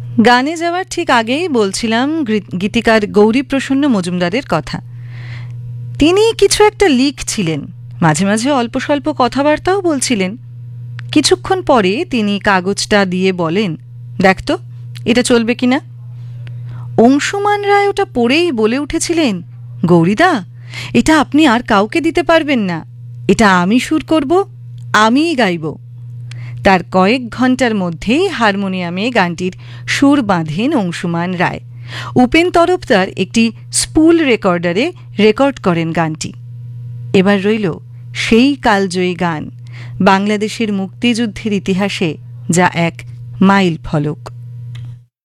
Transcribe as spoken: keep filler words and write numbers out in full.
গানে যাওয়ার ঠিক আগেই বলছিলাম গীতিকার গৌরীপ্রসন্ন মজুমদারের কথা। তিনি কিছু একটা লিখছিলেন, মাঝে মাঝে অল্প স্বল্প কথাবার্তাও বলছিলেন। কিছুক্ষণ পরে তিনি কাগজটা দিয়ে বলেন, দেখ তো এটা চলবে কিনা। অংশুমান রায় ওটা পড়েই বলে উঠেছিলেন, গৌরীদা, এটা আপনি আর কাউকে দিতে পারবেন না, এটা আমি সুর করব, আমিই গাইব। তার কয়েক ঘন্টার মধ্যেই হারমোনিয়ামে গানটির সুর বাঁধেন অংশুমান রায়। উপেন তরফদার একটি স্পুল রেকর্ডারে রেকর্ড করেন গানটি। এবার রইল সেই কালজয়ী গান, বাংলাদেশের মুক্তিযুদ্ধের ইতিহাসে যা এক মাইল ফলক।